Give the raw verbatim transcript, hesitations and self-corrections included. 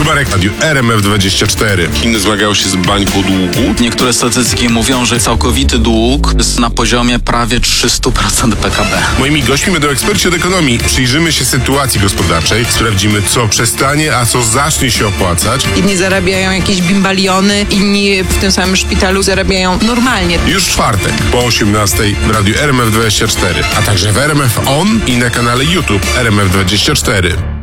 Marek, Radiu R M F dwadzieścia cztery. Chiny zmagają się z bańką długu. Niektóre statystyki mówią, że całkowity dług jest na poziomie prawie trzysta procent P K B. Moimi gośćmi będą eksperci od ekonomii. Przyjrzymy się sytuacji gospodarczej, sprawdzimy, co przestanie, a co zacznie się opłacać. Inni zarabiają jakieś bimbaliony, inni w tym samym szpitalu zarabiają normalnie. Już w czwartek po osiemnastej w Radiu R M F dwadzieścia cztery, a także w R M F On i na kanale YouTube R M F dwadzieścia cztery.